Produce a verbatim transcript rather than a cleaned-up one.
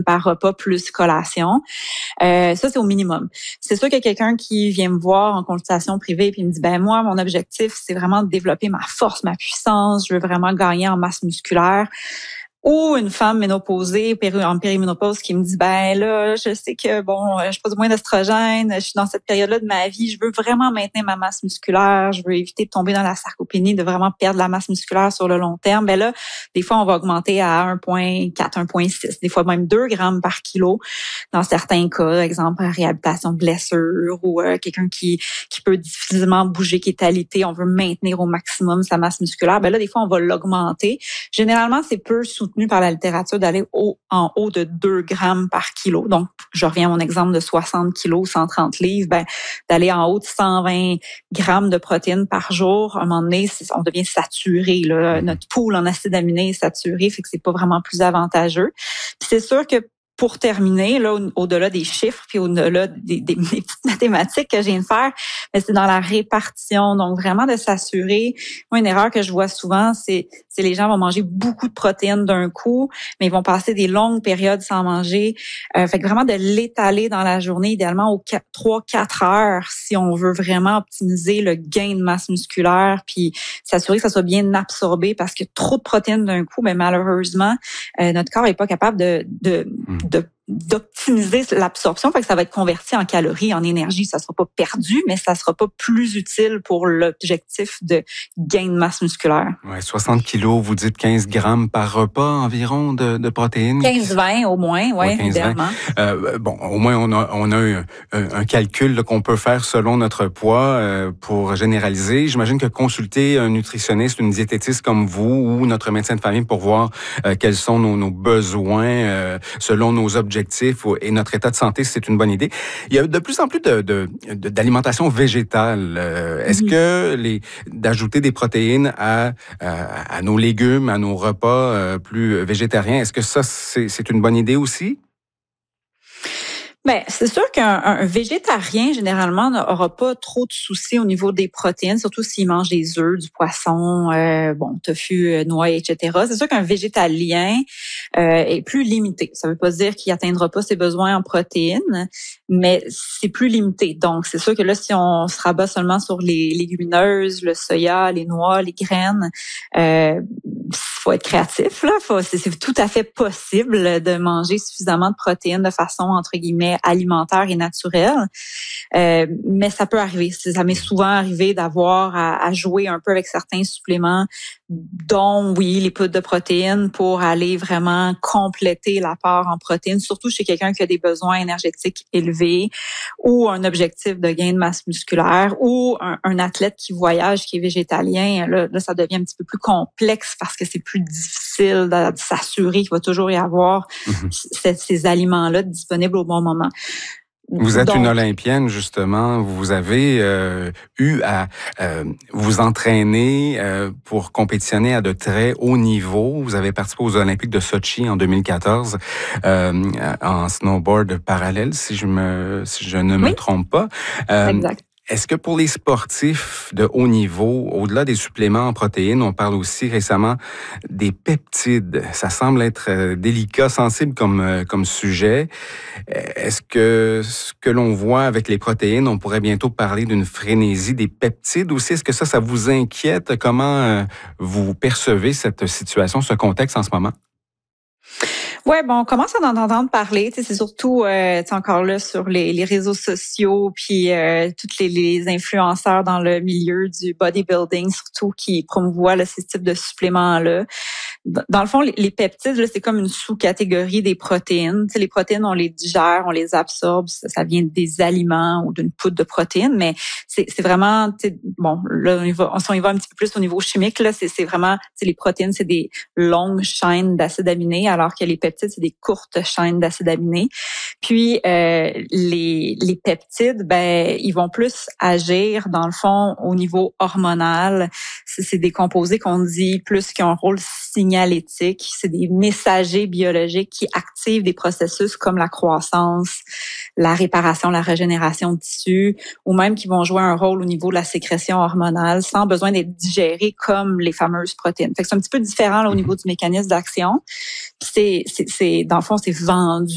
par repas plus collation. Euh, ça, c'est au minimum. C'est sûr qu'il y a quelqu'un qui vient me voir en consultation privée puis me dit, ben moi, mon objectif, c'est vraiment de développer ma force, ma puissance. Je veux vraiment gagner en masse musculaire. Ou une femme ménopausée, en périménopause, qui me dit, ben là, je sais que, bon, je pose moins d'estrogène, je suis dans cette période-là de ma vie, je veux vraiment maintenir ma masse musculaire, je veux éviter de tomber dans la sarcopénie, de vraiment perdre la masse musculaire sur le long terme. Ben là, des fois, on va augmenter à un virgule quatre, un virgule six, des fois même deux grammes par kilo. Dans certains cas, exemple, réhabilitation de blessure ou euh, quelqu'un qui qui peut difficilement bouger, qui est alité, on veut maintenir au maximum sa masse musculaire. Ben là, des fois, on va l'augmenter. Généralement, c'est peu soutenu par la littérature d'aller au, en haut de deux grammes par kilo. Donc, je reviens à mon exemple de soixante kilos, cent trente livres, ben, d'aller en haut de cent vingt grammes de protéines par jour. À un moment donné, on devient saturé, là. Notre pool en acides aminés est saturé, fait que c'est pas vraiment plus avantageux. Puis c'est sûr que pour terminer, là, au-delà des chiffres puis au-delà des, des, des petites mathématiques que je viens de faire, mais c'est dans la répartition. Donc, vraiment de s'assurer. Moi, une erreur que je vois souvent, c'est, c'est les gens vont manger beaucoup de protéines d'un coup, mais ils vont passer des longues périodes sans manger. Euh, fait que vraiment de l'étaler dans la journée, idéalement aux trois quatre heures, si on veut vraiment optimiser le gain de masse musculaire, puis s'assurer que ça soit bien absorbé, parce que trop de protéines d'un coup, mais malheureusement, euh, notre corps est pas capable de, de de d'optimiser l'absorption, fait que ça va être converti en calories, en énergie. Ça sera pas perdu, mais ça sera pas plus utile pour l'objectif de gain de masse musculaire. Ouais, soixante kilos, vous dites quinze grammes par repas environ de, de protéines. quinze vingt au moins, ouais, ouais idéalement. Euh, bon, au moins on a on a un, un calcul là, qu'on peut faire selon notre poids euh, pour généraliser. J'imagine que consulter un nutritionniste, une diététiste comme vous ou notre médecin de famille pour voir euh, quels sont nos, nos besoins euh, selon nos objectifs et notre état de santé, c'est une bonne idée. Il y a de plus en plus de, de, de d'alimentation végétale. Euh, est-ce mm-hmm. que les d'ajouter des protéines à, à à nos légumes, à nos repas euh, plus végétariens, est-ce que ça c'est, c'est une bonne idée aussi? Ben, c'est sûr qu'un un végétarien, généralement, n'aura pas trop de soucis au niveau des protéines, surtout s'il mange des œufs, du poisson, euh, bon, tofu, noix, et cetera. C'est sûr qu'un végétalien euh, est plus limité. Ça veut pas dire qu'il atteindra pas ses besoins en protéines, mais c'est plus limité. Donc, c'est sûr que là, si on se rabat seulement sur les légumineuses, le soya, les noix, les graines, euh, faut être créatif, là. Faut, c'est, c'est tout à fait possible de manger suffisamment de protéines de façon, entre guillemets, alimentaire et naturelle. Euh, mais ça peut arriver. Ça m'est souvent arrivé d'avoir à, à jouer un peu avec certains suppléments, dont, oui, les poudres de protéines pour aller vraiment compléter l'apport en protéines, surtout chez quelqu'un qui a des besoins énergétiques élevés ou un objectif de gain de masse musculaire ou un, un athlète qui voyage, qui est végétalien. Là, là, ça devient un petit peu plus complexe parce que c'est plus difficile de, de s'assurer qu'il va toujours y avoir mm-hmm. c- ces aliments-là disponibles au bon moment. Vous êtes Donc, une Olympienne, justement. Vous avez euh, eu à euh, vous entraîner euh, pour compétitionner à de très hauts niveaux. Vous avez participé aux Olympiques de Sochi en deux mille quatorze euh, en snowboard parallèle, si je me, si je ne me oui. trompe pas. Euh, exact. Est-ce que pour les sportifs de haut niveau, au-delà des suppléments en protéines, on parle aussi récemment des peptides? Ça semble être délicat, sensible comme, comme sujet. Est-ce que ce que l'on voit avec les protéines, on pourrait bientôt parler d'une frénésie des peptides aussi? Est-ce que ça, ça vous inquiète? Comment vous percevez cette situation, ce contexte en ce moment? Ouais, bon, on commence à en entendre parler. C'est surtout, euh, encore là, sur les, les réseaux sociaux, puis euh, tous les, les influenceurs dans le milieu du bodybuilding, surtout, qui promouvoient là, ces types de suppléments-là. Dans le fond, les, les peptides, là, c'est comme une sous-catégorie des protéines. T'sais, les protéines, on les digère, on les absorbe, ça, ça vient des aliments ou d'une poudre de protéines, mais c'est, c'est vraiment, bon, là, on y va, on y va un petit peu plus au niveau chimique, là, c'est, c'est vraiment, les protéines, c'est des longues chaînes d'acides aminés, alors que les peptides, c'est des courtes chaînes d'acides aminés. Puis, euh, les, les peptides, ben, ils vont plus agir, dans le fond, au niveau hormonal. C'est, c'est des composés qu'on dit plus qui ont un rôle signalétique. C'est des messagers biologiques qui activent des processus comme la croissance, la réparation, la régénération de tissus, ou même qui vont jouer un rôle au niveau de la sécrétion hormonale sans besoin d'être digérés comme les fameuses protéines. Fait que c'est un petit peu différent là, au niveau du mécanisme d'action. C'est, c'est, c'est, dans le fond, c'est vendu